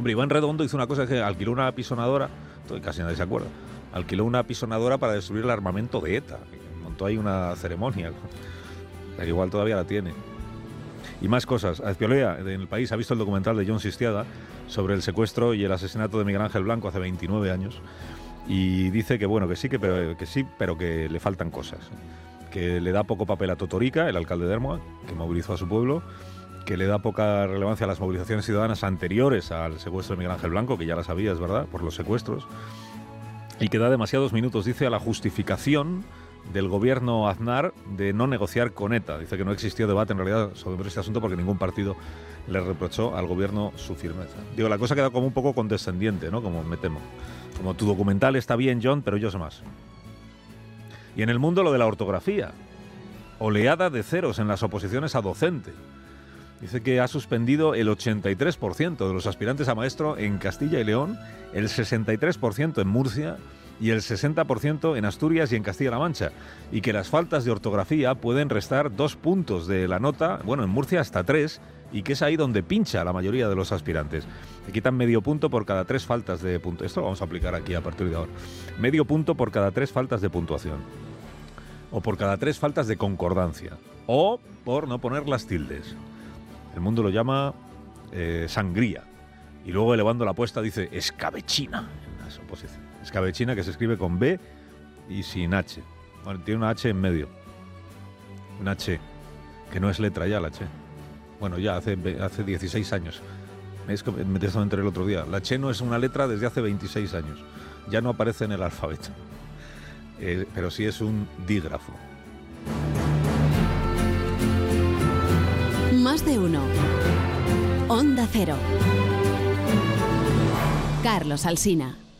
Hombre, Iván Redondo hizo una cosa, que alquiló una apisonadora, casi nadie se acuerda, alquiló una apisonadora para destruir el armamento de ETA. Montó ahí una ceremonia, que igual todavía la tiene. Y más cosas. Azpiolea, en El País, ha visto el documental de Jon Sistiaga sobre el secuestro y el asesinato de Miguel Ángel Blanco hace 29 años. Y dice que bueno, que sí, pero que le faltan cosas. Que le da poco papel a Totorica, el alcalde de Ermua, que movilizó a su pueblo, que le da poca relevancia a las movilizaciones ciudadanas anteriores al secuestro de Miguel Ángel Blanco, que ya las sabías, ¿verdad?, por los secuestros, y que da demasiados minutos, dice, a la justificación del gobierno Aznar de no negociar con ETA. Dice que no existió debate en realidad sobre este asunto porque ningún partido le reprochó al gobierno su firmeza. Digo, la cosa queda como un poco condescendiente, ¿no?, como me temo. Como tu documental está bien, John, pero yo sé más. Y en el mundo lo de la ortografía. Oleada de ceros en las oposiciones a docente. Dice que ha suspendido el 83% de los aspirantes a maestro en Castilla y León, el 63% en Murcia y el 60% en Asturias y en Castilla-La Mancha, y que las faltas de ortografía pueden restar 2 puntos de la nota, bueno, en Murcia hasta 3, y que es ahí donde pincha la mayoría de los aspirantes. Le quitan medio punto por cada 3 faltas de puntuación. Esto lo vamos a aplicar aquí a partir de ahora. Medio punto por cada 3 faltas de puntuación. O por cada 3 faltas de concordancia. O por no poner las tildes. El mundo lo llama sangría. Y luego, elevando la apuesta, dice escabechina en las oposiciones. Escabechina, que se escribe con B y sin H. Bueno, tiene una H en medio. Una H, que no es letra ya, la H. Bueno, ya hace 16 años. Me enteré el otro día. La H no es una letra desde hace 26 años. Ya no aparece en el alfabeto. Pero sí es un dígrafo. Más de uno. Onda Cero. Carlos Alsina.